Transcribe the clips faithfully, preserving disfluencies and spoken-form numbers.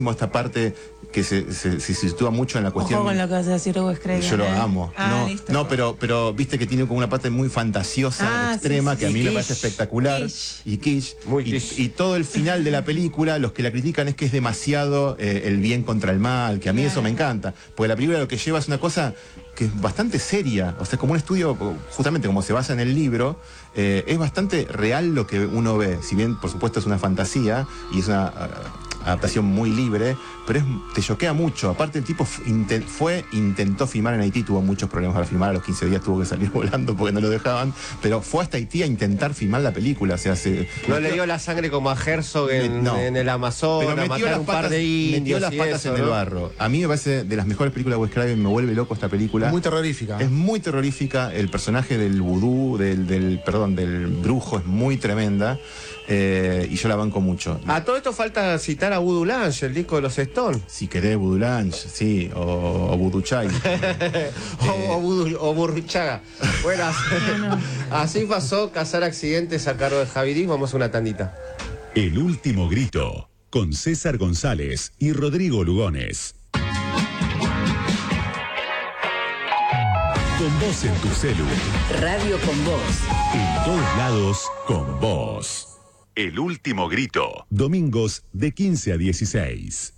esta parte que se, se, se sitúa mucho en la cuestión. Ojo con lo que vas a decir, Hugo Scraven. Yo lo ¿eh? amo. Ah, no, no pero, pero viste que tiene como una parte muy fantasiosa, ah, extrema, sí, sí, que a mí sí. me parece espectacular. Kitsch. Y kitsch. Muy y, kitsch. y todo el final de la película, los que la critican es que es demasiado eh, el bien contra el mal, que a mí Claro. eso me encanta. Porque la película lo que lleva es una cosa que es bastante seria. O sea, como un estudio, justamente como se basa en el libro, eh, es bastante real lo que uno ve. Si bien, por supuesto, es una fantasía y es una uh, adaptación muy libre, pero es, te choquea mucho. Aparte, el tipo intent, fue, intentó filmar en Haití, tuvo muchos problemas para filmar, a los quince días tuvo que salir volando porque no lo dejaban, pero fue hasta Haití a intentar filmar la película. O sea, se, No le dio la sangre como a Herzog en, no. en el Amazonas, pero a metió matar las un par patas, de indios metió las y patas eso, en el ¿no? barro. A mí me parece de las mejores películas de Wes Craven, me vuelve loco esta película. Muy terrorífica. Es muy terrorífica, el personaje del vudú, del, del, perdón, del brujo es muy tremenda, eh, y yo la banco mucho. A todo esto falta citar a Voodoo Lounge, el disco de los Stones. Si querés Voodoo Lounge, sí, o, o Voodoo Chai. o, o, Voodoo- o Burruchaga. Bueno, así, así pasó Cazar Accidentes a cargo de Javirí. Vamos a una tandita. El último grito, con César González y Rodrigo Lugones. Con vos en tu celu. Radio con vos. En todos lados, con vos. El último grito. Domingos de quince a dieciséis.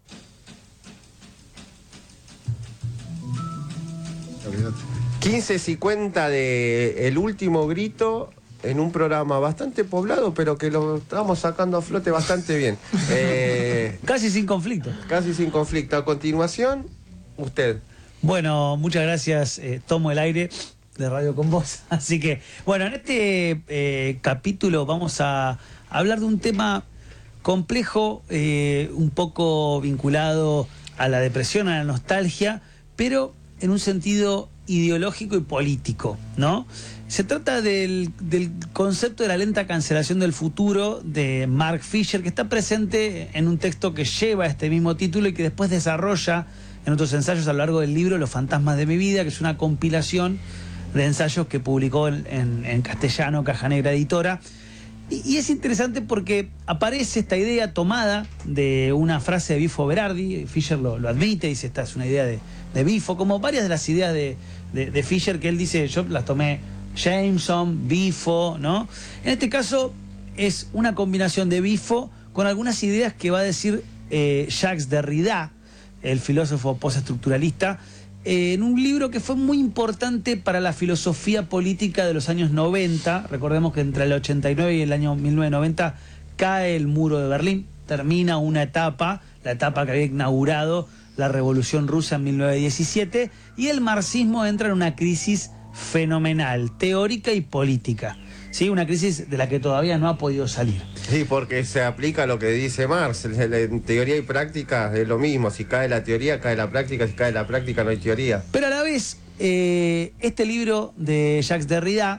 quince cincuenta de El Último Grito, en un programa bastante poblado, pero que lo estamos sacando a flote bastante bien. Eh, Casi sin conflicto. casi sin conflicto. A continuación, usted. Bueno, muchas gracias. Eh, tomo el aire de Radio con vos. Así que, bueno, en este eh, capítulo vamos a hablar de un tema complejo, eh, un poco vinculado a la depresión, a la nostalgia, pero en un sentido ideológico y político, ¿no? Se trata del, del concepto de la lenta cancelación del futuro de Mark Fisher, que está presente en un texto que lleva este mismo título y que después desarrolla en otros ensayos a lo largo del libro Los fantasmas de mi vida, que es una compilación de ensayos que publicó en, en, en castellano Caja Negra Editora. Y, y es interesante porque aparece esta idea tomada de una frase de Bifo Berardi. Fisher lo, lo admite, dice, esta es una idea de, de Bifo, como varias de las ideas de, de, de Fisher que él dice, yo las tomé Jameson, Bifo, ¿no? En este caso es una combinación de Bifo con algunas ideas que va a decir eh, Jacques Derrida, el filósofo postestructuralista, eh, en un libro que fue muy importante para la filosofía política de los años noventa. Recordemos que entre el ochenta y nueve y el año mil novecientos noventa cae el muro de Berlín, termina una etapa, la etapa que había inaugurado la Revolución Rusa en mil novecientos diecisiete, y el marxismo entra en una crisis fenomenal, teórica y política. ¿Sí? Una crisis de la que todavía no ha podido salir. Sí, porque se aplica lo que dice Marx. En teoría y práctica es lo mismo. Si cae la teoría, cae la práctica. Si cae la práctica, no hay teoría. Pero a la vez, eh, este libro de Jacques Derrida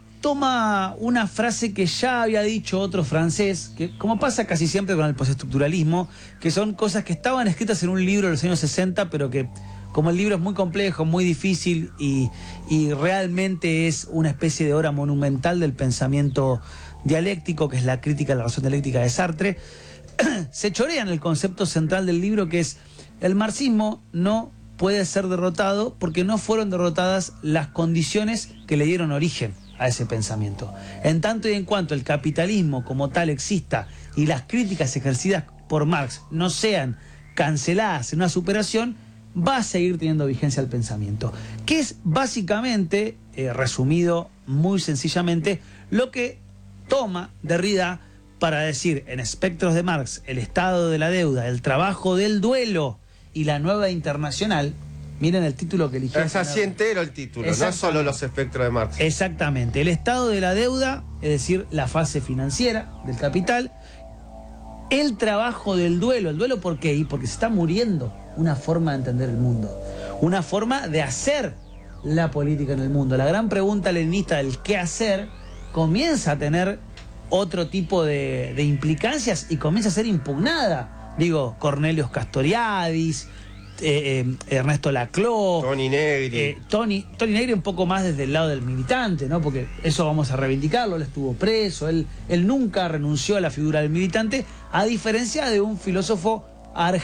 toma una frase que ya había dicho otro francés, que como pasa casi siempre con el postestructuralismo, que son cosas que estaban escritas en un libro de los años sesenta, pero que como el libro es muy complejo, muy difícil y, y realmente es una especie de obra monumental del pensamiento dialéctico, que es la crítica a la razón dialéctica de Sartre, se chorea en el concepto central del libro, que es el marxismo no puede ser derrotado porque no fueron derrotadas las condiciones que le dieron origen a ese pensamiento. En tanto y en cuanto el capitalismo como tal exista y las críticas ejercidas por Marx no sean canceladas en una superación, va a seguir teniendo vigencia el pensamiento, que es básicamente, eh, resumido muy sencillamente, lo que toma Derrida para decir en Espectros de Marx, el estado de la deuda, el trabajo del duelo y la nueva internacional. Miren el título que eligió. Es así entero el título, no solo los espectros de Marx. Exactamente, el estado de la deuda, es decir, la fase financiera del capital, el trabajo del duelo. ¿El duelo por qué? Y porque se está muriendo una forma de entender el mundo, una forma de hacer la política en el mundo. La gran pregunta leninista del qué hacer comienza a tener otro tipo de, de implicancias y comienza a ser impugnada. Digo, Cornelius Castoriadis, eh, eh, Ernesto Laclau, Tony Negri. Eh, Tony, Tony Negri un poco más desde el lado del militante, ¿no? Porque eso vamos a reivindicarlo, él estuvo preso, él, él nunca renunció a la figura del militante, a diferencia de un filósofo a